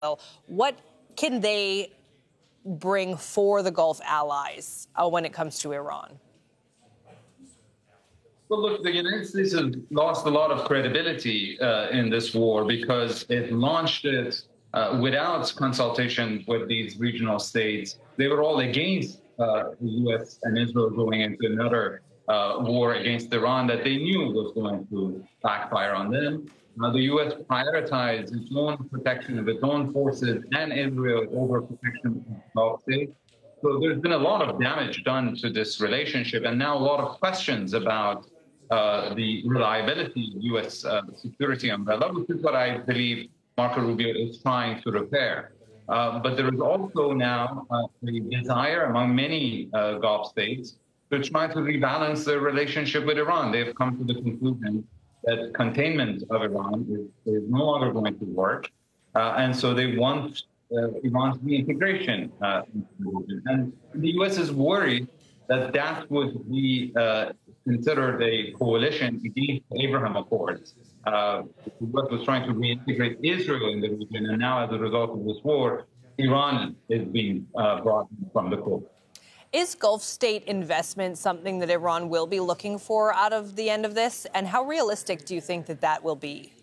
What can they bring for the Gulf allies when it comes to Iran? Well, look, the United States has lost a lot of credibility in this war because it launched it without consultation with these regional states. They were all against the U.S. and Israel going into another war against Iran that they knew was going to backfire on them. The U.S. prioritized its own protection of its own forces and Israel over protection of the Gulf states. So there's been a lot of damage done to this relationship, and now a lot of questions about the reliability of U.S. Security umbrella, which is what I believe Marco Rubio is trying to repair. But there is also now a desire among many Gulf states to try to rebalance their relationship with Iran. They've come to the conclusion that containment of Iran is no longer going to work. And so they want Iran's reintegration into the region. And the U.S. is worried that that would be considered a coalition against the Abraham Accords. The U.S. was trying to reintegrate Israel in the region, and now as a result of this war, Iran is being brought from the court. Is Gulf state investment something that Iran will be looking for out of the end of this? And how realistic do you think that that will be?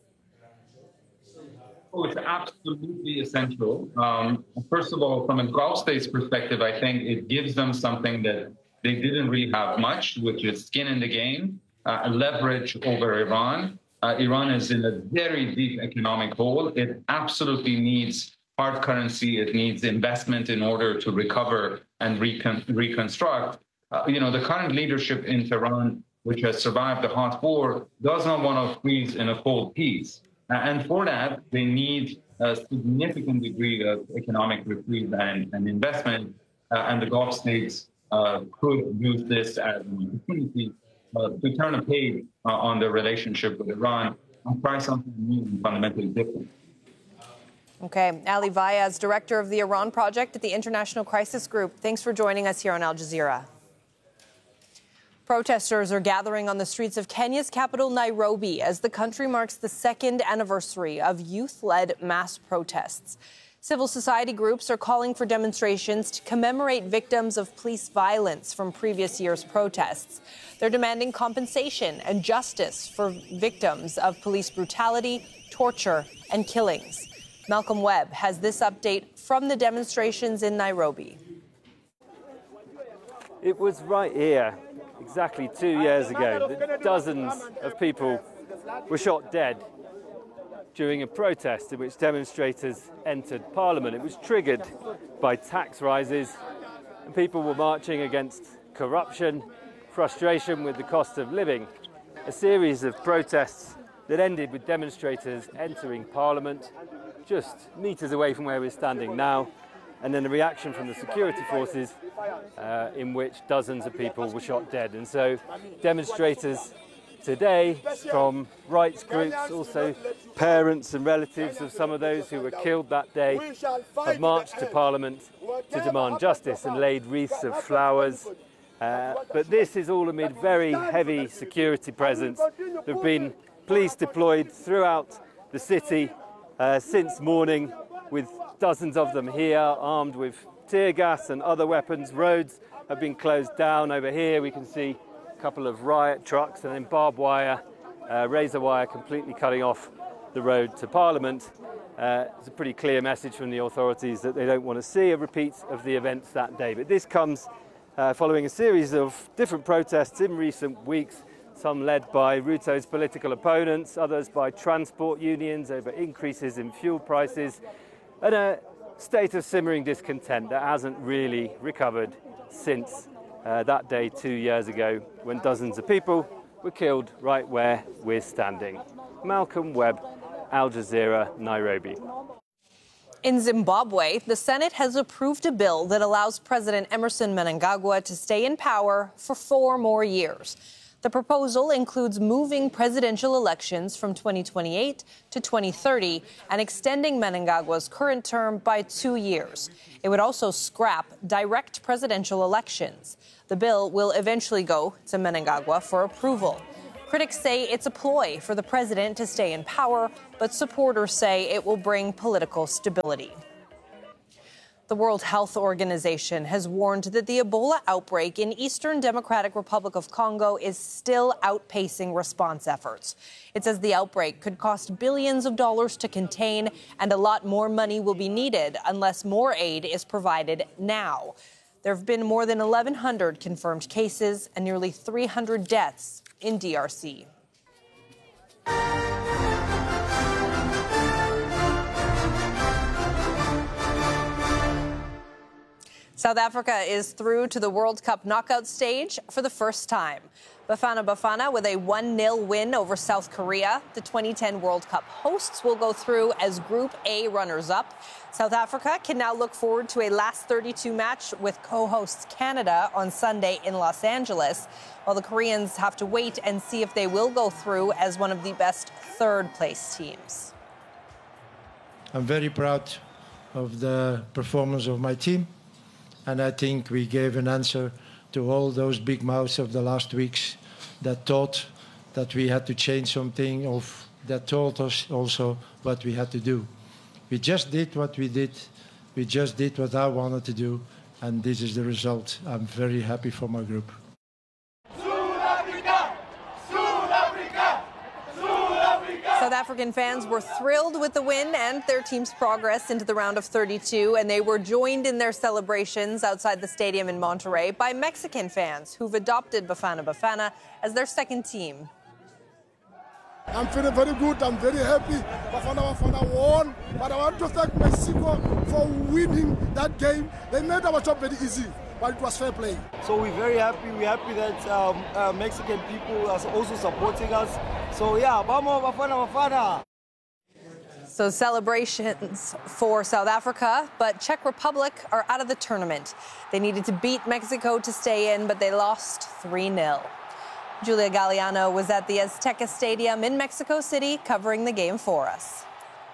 Oh, it's absolutely essential. First of all, from a Gulf states perspective, I think it gives them something that they didn't really have much, which is skin in the game, leverage over Iran. Iran is in a very deep economic hole. It absolutely needs hard currency. It needs investment in order to recover and reconstruct. The current leadership in Tehran, which has survived the hot war, does not want to freeze in a cold peace. And for that, they need a significant degree of economic reprieve and investment. And the Gulf states could use this as an opportunity to turn a page on their relationship with Iran and try something new and fundamentally different. Okay. Ali Vayyaz, director of the Iran Project at the International Crisis Group. Thanks for joining us here on Al Jazeera. Protesters are gathering on the streets of Kenya's capital, Nairobi, as the country marks the second anniversary of youth-led mass protests. Civil society groups are calling for demonstrations to commemorate victims of police violence from previous year's protests. They're demanding compensation and justice for victims of police brutality, torture, and killings. Malcolm Webb has this update from the demonstrations in Nairobi. It was right here, exactly 2 years ago, that dozens of people were shot dead during a protest in which demonstrators entered Parliament. It was triggered by tax rises, and people were marching against corruption, frustration with the cost of living. A series of protests that ended with demonstrators entering Parliament just metres away from where we're standing now, and then a reaction from the security forces in which dozens of people were shot dead. And so demonstrators today from rights groups, also parents and relatives of some of those who were killed that day, have marched to Parliament to demand justice and laid wreaths of flowers. But this is all amid very heavy security presence. There have been police deployed throughout the city since morning, with dozens of them here armed with tear gas and other weapons. Roads have been closed down. Over here we can see a couple of riot trucks and then barbed wire, razor wire completely cutting off the road to Parliament. It's a pretty clear message from the authorities that they don't want to see a repeat of the events that day. But this comes following a series of different protests in recent weeks, some led by Ruto's political opponents, others by transport unions over increases in fuel prices, and a state of simmering discontent that hasn't really recovered since that day 2 years ago when dozens of people were killed right where we're standing. Malcolm Webb, Al Jazeera, Nairobi. In Zimbabwe, the Senate has approved a bill that allows President Emmerson Mnangagwa to stay in power for 4 more years. The proposal includes moving presidential elections from 2028 to 2030 and extending Mnangagwa's current term by 2 years. It would also scrap direct presidential elections. The bill will eventually go to Mnangagwa for approval. Critics say it's a ploy for the president to stay in power, but supporters say it will bring political stability. The World Health Organization has warned that the Ebola outbreak in Eastern Democratic Republic of Congo is still outpacing response efforts. It says the outbreak could cost billions of dollars to contain, and a lot more money will be needed unless more aid is provided now. There have been more than 1,100 confirmed cases and nearly 300 deaths in DRC. South Africa is through to the World Cup knockout stage for the first time. Bafana Bafana with a 1-0 win over South Korea. The 2010 World Cup hosts will go through as Group A runners-up. South Africa can now look forward to a last 32 match with co-hosts Canada on Sunday in Los Angeles, while the Koreans have to wait and see if they will go through as one of the best third-place teams. I'm very proud of the performance of my team. And I think we gave an answer to all those big mouths of the last weeks that thought that we had to change something, or that told us also what we had to do. We just did what we did. We just did what I wanted to do. And this is the result. I'm very happy for my group. South African fans were thrilled with the win and their team's progress into the round of 32, and they were joined in their celebrations outside the stadium in Monterrey by Mexican fans who've adopted Bafana Bafana as their second team. I'm feeling very good. I'm very happy. Bafana Bafana won, but I want to thank Mexico for winning that game. They made our job very easy, but it was fair play. So we're very happy. We're happy that Mexican people are also supporting us. So yeah, vamos Bafana Bafana. So celebrations for South Africa, but Czech Republic are out of the tournament. They needed to beat Mexico to stay in, but they lost 3-0. Julia Galliano was at the Azteca Stadium in Mexico City covering the game for us.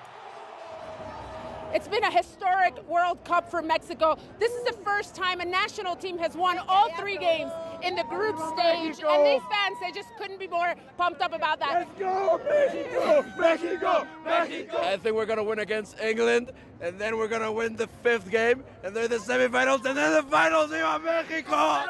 It's been a historic World Cup for Mexico. This is the first time a national team has won all 3 games in the group stage. And these fans, they just couldn't be more pumped up about that. Let's go, Mexico! Mexico! Mexico! I think we're going to win against England, and then we're going to win the 5th game, and then the semifinals, and then the finals. ¡Viva Mexico!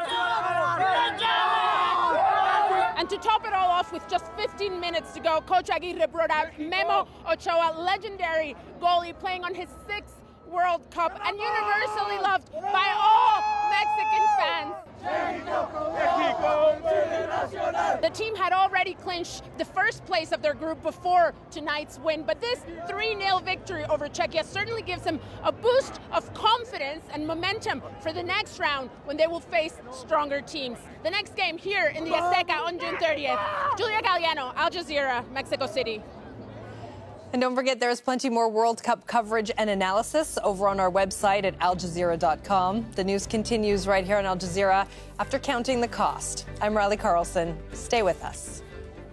And to top it all off, with just 15 minutes to go, Coach Aguirre brought out Memo Ochoa, legendary goalie, playing on his 6th World Cup and universally loved by all Mexican fans. The team had already clinched the first place of their group before tonight's win, but this 3-0 victory over Czechia certainly gives them a boost of confidence and momentum for the next round when they will face stronger teams. The next game here in the Azteca on June 30th. Julia Galliano, Al Jazeera, Mexico City. And don't forget, there's plenty more World Cup coverage and analysis over on our website at aljazeera.com. The news continues right here on Al Jazeera after counting the cost. I'm Riley Carlson. Stay with us.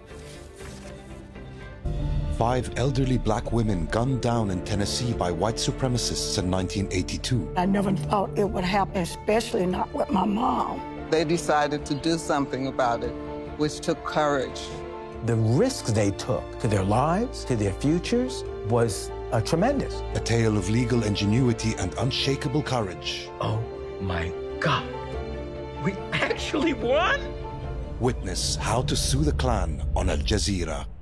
5 elderly black women gunned down in Tennessee by white supremacists in 1982. I never thought it would happen, especially not with my mom. They decided to do something about it, which took courage. The risks they took to their lives, to their futures, was tremendous. A tale of legal ingenuity and unshakable courage. Oh my God. We actually won? Witness How to Sue the Klan on Al Jazeera.